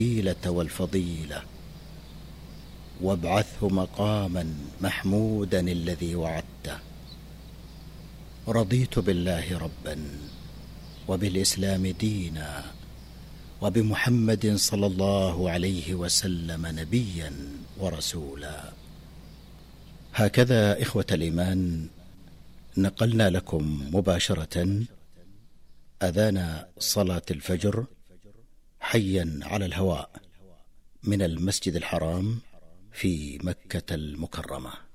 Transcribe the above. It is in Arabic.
والفضيلة وابعثه مقاما محمودا الذي وعدته. رضيت بالله ربا وبالإسلام دينا وبمحمد صلى الله عليه وسلم نبيا ورسولا. هكذا إخوة الإيمان نقلنا لكم مباشرة أذان صلاة الفجر حيا على الهواء من المسجد الحرام في مكة المكرمة.